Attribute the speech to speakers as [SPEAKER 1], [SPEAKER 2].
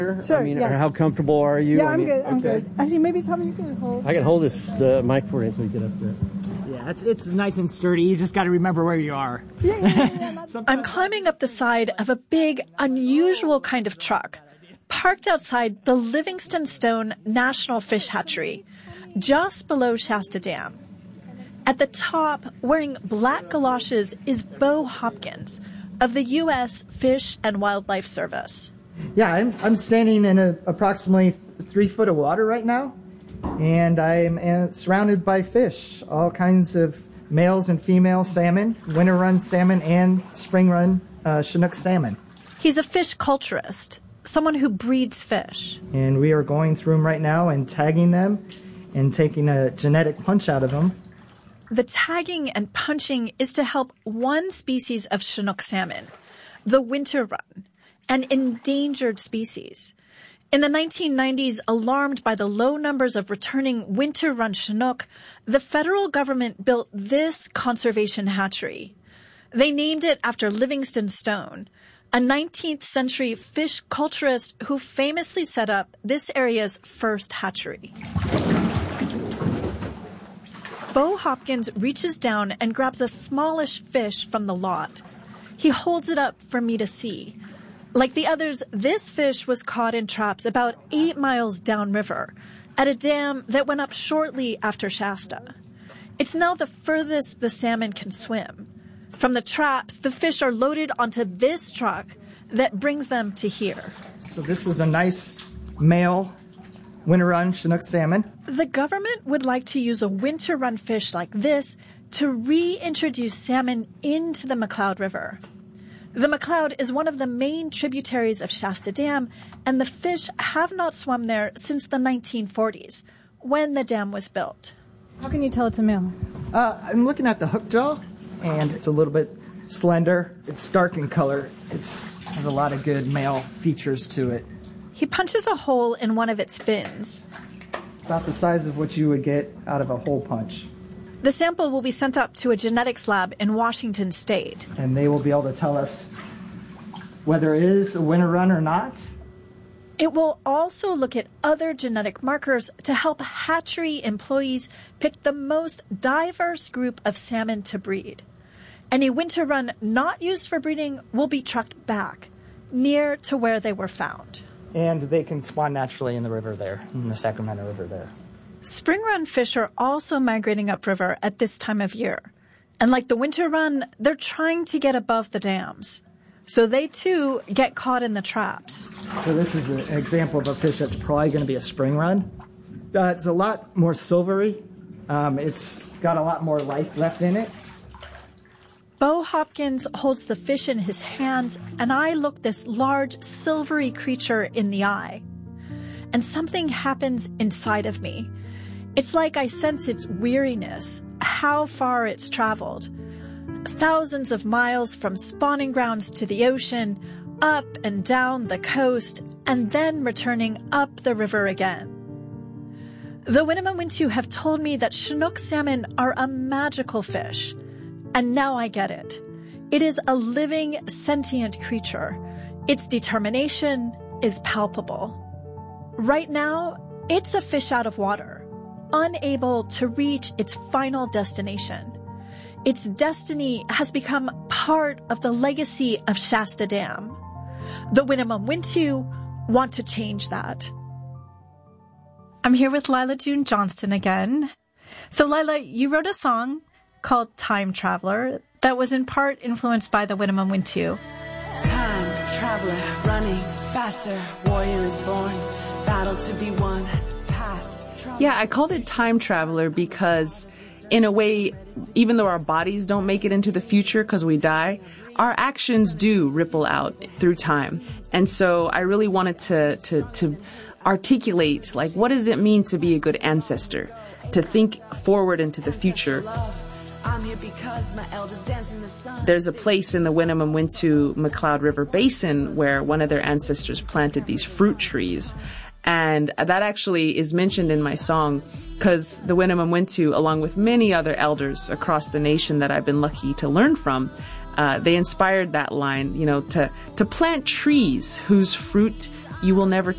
[SPEAKER 1] Sure,
[SPEAKER 2] I mean,
[SPEAKER 1] yes.
[SPEAKER 2] or how comfortable are you?
[SPEAKER 1] Yeah, I'm good. I'm good. Actually, maybe Tommy, you can hold.
[SPEAKER 2] I can hold this mic for you until you get up there.
[SPEAKER 3] Yeah, it's nice and sturdy. You just got to remember where you are.
[SPEAKER 1] Yeah.
[SPEAKER 4] I'm climbing up the side of a big, unusual kind of truck, parked outside the Livingston Stone National Fish Hatchery, just below Shasta Dam. At the top, wearing black galoshes, is Bo Hopkins of the U.S. Fish and Wildlife Service.
[SPEAKER 3] Yeah, I'm standing in approximately 3 foot of water right now, and I'm surrounded by fish, all kinds of males and female salmon, winter run salmon, and spring run Chinook salmon.
[SPEAKER 4] He's a fish culturist, someone who breeds fish.
[SPEAKER 3] And we are going through them right now and tagging them and taking a genetic punch out of them.
[SPEAKER 4] The tagging and punching is to help one species of Chinook salmon, the winter run, an endangered species. In the 1990s, alarmed by the low numbers of returning winter run Chinook, the federal government built this conservation hatchery. They named it after Livingston Stone, a 19th century fish culturist who famously set up this area's first hatchery. Bo Hopkins reaches down and grabs a smallish fish from the lot. He holds it up for me to see. Like the others, this fish was caught in traps about 8 miles downriver at a dam that went up shortly after Shasta. It's now the furthest the salmon can swim. From the traps, the fish are loaded onto this truck that brings them to here.
[SPEAKER 3] So this is a nice male winter run Chinook salmon.
[SPEAKER 4] The government would like to use a winter run fish like this to reintroduce salmon into the McCloud River. The McCloud is one of the main tributaries of Shasta Dam, and the fish have not swum there since the 1940s, when the dam was built.
[SPEAKER 1] How can you tell it's a male?
[SPEAKER 3] I'm looking at the hook jaw, and it's a little bit slender. It's dark in color. It has a lot of good male features to it.
[SPEAKER 4] He punches a hole in one of its fins.
[SPEAKER 3] About the size of what you would get out of a hole punch.
[SPEAKER 4] The sample will be sent up to a genetics lab in Washington State.
[SPEAKER 3] And they will be able to tell us whether it is a winter run or not.
[SPEAKER 4] It will also look at other genetic markers to help hatchery employees pick the most diverse group of salmon to breed. Any winter run not used for breeding will be trucked back, near to where they were found.
[SPEAKER 3] And they can spawn naturally in the river there, in the Sacramento River there.
[SPEAKER 4] Spring run fish are also migrating upriver at this time of year. And like the winter run, they're trying to get above the dams. So they, too, get caught in the traps.
[SPEAKER 3] So this is an example of a fish that's probably going to be a spring run. It's a lot more silvery. It's got a lot more life left in it.
[SPEAKER 4] Bo Hopkins holds the fish in his hands, and I look this large, silvery creature in the eye. And something happens inside of me. It's like I sense its weariness, how far it's traveled. Thousands of miles from spawning grounds to the ocean, up and down the coast, and then returning up the river again. The Winnemem-Wintu have told me that Chinook salmon are a magical fish. And now I get it. It is a living, sentient creature. Its determination is palpable. Right now, it's a fish out of water, unable to reach its final destination. Its destiny has become part of the legacy of Shasta Dam. The Winnemem-Wintu want to change that. I'm here with Lila June Johnston again. So Lila, you wrote a song called Time Traveler that was in part influenced by the Winnemem-Wintu.
[SPEAKER 5] Time traveler, running faster, warrior is born, battle to be won, past.
[SPEAKER 6] Yeah, I called it Time Traveler because in a way, even though our bodies don't make it into the future because we die, our actions do ripple out through time. And so I really wanted to articulate, like, what does it mean to be a good ancestor? To think forward into the future. There's a place in the Winnemem-Wintu McCloud River Basin where one of their ancestors planted these fruit trees. And that actually is mentioned in my song because the Winnemem-Wintu, along with many other elders across the nation that I've been lucky to learn from, they inspired that line, to plant trees whose fruit you will never